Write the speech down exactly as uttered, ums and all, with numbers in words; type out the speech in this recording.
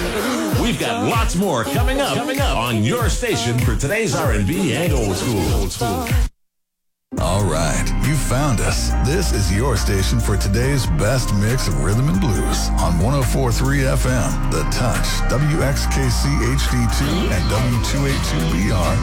We've got lots more coming up, coming up on your station for today's R and B and old school. Old school. All right, you found us. This is your station for today's best mix of rhythm and blues on one oh four point three F M, The Touch, W X K C H D two, and W two eighty-two B R